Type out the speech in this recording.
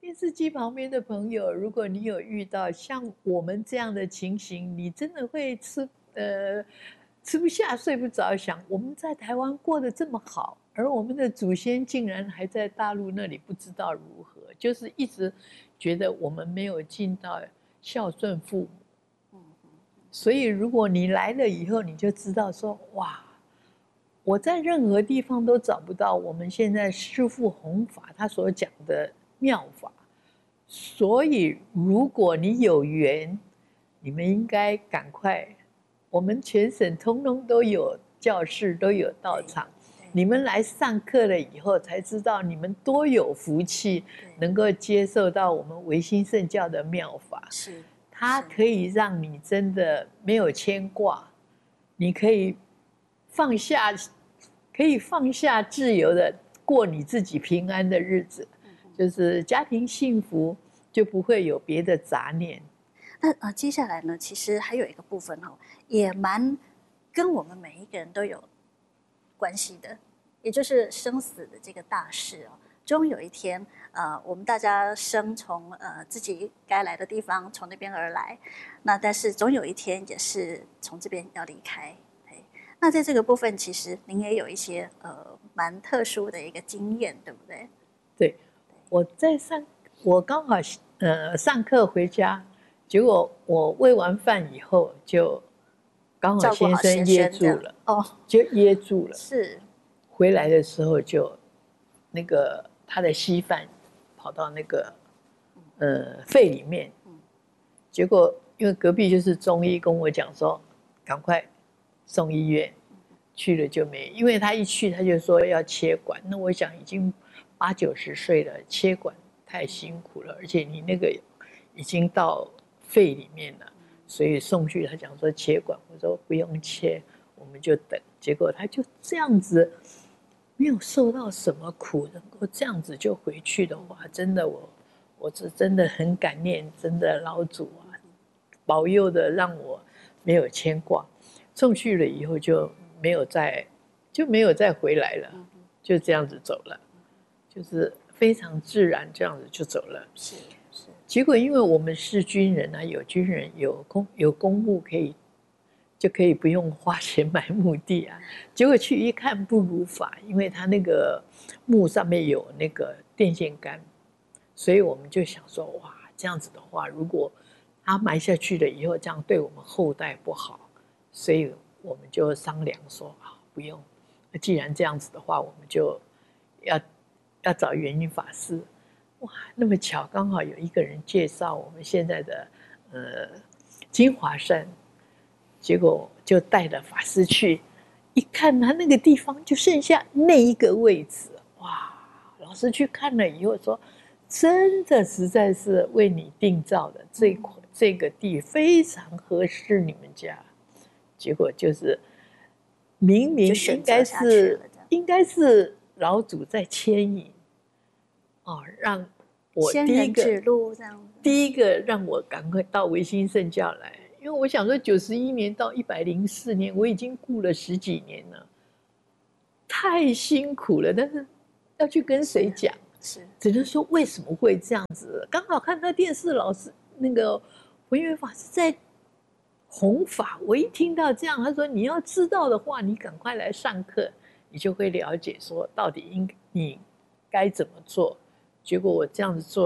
电视机旁边的朋友，如果你有遇到像我们这样的情形，你真的会吃不下、睡不着，想我们在台湾过得这么好，而我们的祖先竟然还在大陆那里不知道如何，就是一直觉得我们没有尽到孝顺父母。所以如果你来了以后，你就知道说，哇，我在任何地方都找不到我们现在师父弘法他所讲的妙法。所以如果你有缘，你们应该赶快，我们全省通通都有教室，都有道场，你们来上课了以后才知道你们多有福气，能够接受到我们唯心圣教的妙法。 是， 它可以让你真的没有牵挂，你可以放下，自由的过你自己平安的日子，就是家庭幸福，就不会有别的杂念。 那接下来呢，其实还有一个部分也蛮跟我们每一个人都有关系的，也就是生死的这个大事终有一天，我们大家生从自己该来的地方，从那边而来，那但是总有一天也是从这边要离开。那在这个部分，其实您也有一些蛮特殊的一个经验，对不对？ 对，我刚好上课回家，结果我喂完饭以后，就刚好先生噎住了，就噎住了。 是， 回来的时候就那个他的稀饭跑到那个肺里面，结果因为隔壁就是中医跟我讲说，赶快送医院。去了就没，因为他一去他就说要切管，那我想已经80、90岁了，切管太辛苦了，而且你那个已经到肺里面了，所以送去他讲说切管，我说不用切，我们就等。结果他就这样子，没有受到什么苦，能够这样子就回去的话，真的我是真的很感念，真的老祖啊，保佑的让我没有牵挂。送去了以后就没有再回来了，就这样子走了，就是非常自然这样子就走了。 是。 结果因为我们是军人啊，有军人有公务就可以不用花钱买墓地啊。结果去一看不如法，因为他那个墓上面有那个电线杆，所以我们就想说，哇，这样子的话，如果他埋下去了以后，这样对我们后代不好。所以我们就商量说不用，既然这样子的话，我们就要找圆云法师。哇，那么巧，刚好有一个人介绍我们现在的金华山，结果就带着法师去，一看他那个地方就剩下那一个位置，哇！老师去看了以后说，真的实在是为你定造的，这个地非常合适你们家。结果就是明明应该是老祖在牵引让我第一个让我赶快到唯心圣教来，因为我想说91年到104年，我已经顾了10几年了，太辛苦了，但是要去跟谁讲？ 是只能说为什么会这样子？刚好看到电视，老师那个文渊法师在弘法，我一听到这样，他说你要知道的话，你赶快来上课，你就会了解说到底你该怎么做。结果我这样子做